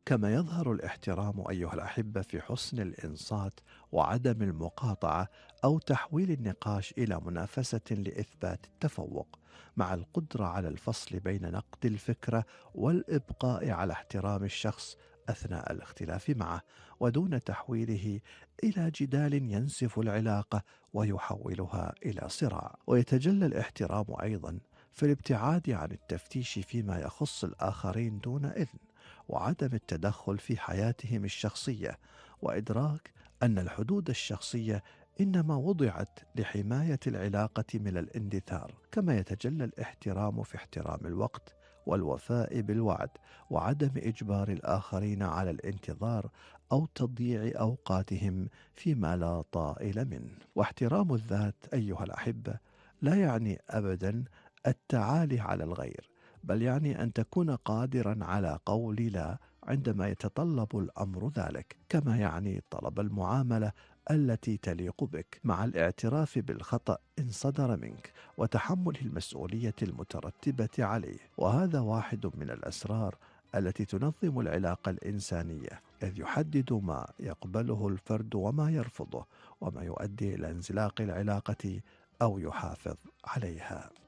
كما يظهر الاحترام أيها الأحبة في حسن الإنصات وعدم المقاطعة أو تحويل النقاش إلى منافسة لإثبات التفوق، مع القدرة على الفصل بين نقد الفكرة والإبقاء على احترام الشخص أثناء الاختلاف معه، ودون تحويله إلى جدال ينسف العلاقة ويحولها إلى صراع. ويتجلى الاحترام أيضا في الابتعاد عن التفتيش فيما يخص الآخرين دون إذن، وعدم التدخل في حياتهم الشخصية، وإدراك أن الحدود الشخصية إنما وضعت لحماية العلاقة من الاندثار. كما يتجلى الاحترام في احترام الوقت والوفاء بالوعد، وعدم إجبار الآخرين على الانتظار أو تضييع أوقاتهم فيما لا طائل منه. واحترام الذات أيها الأحبة لا يعني أبدا التعالي على الغير، بل يعني أن تكون قادرا على قول لا عندما يتطلب الأمر ذلك، كما يعني طلب المعاملة التي تليق بك، مع الاعتراف بالخطأ إن صدر منك وتحمل المسؤولية المترتبة عليه. وهذا واحد من الأسرار التي تنظم العلاقة الإنسانية، إذ يحدد ما يقبله الفرد وما يرفضه، وما يؤدي إلى انزلاق العلاقة أو يحافظ عليها.